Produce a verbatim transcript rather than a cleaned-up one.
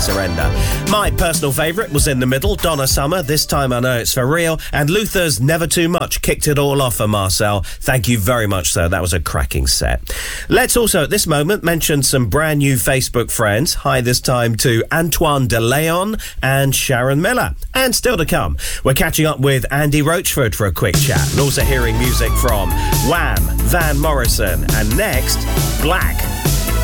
Surrender. My personal favourite was in the middle, Donna Summer, This Time I Know It's For Real, and Luther's Never Too Much kicked it all off for Marcel. Thank you very much, sir. That was a cracking set. Let's also, at this moment, mention some brand new Facebook friends. Hi this time to Antoine de Leon and Sharon Miller. And still to come, we're catching up with Andy Roachford for a quick chat, and also hearing music from Wham, Van Morrison, and next, Black.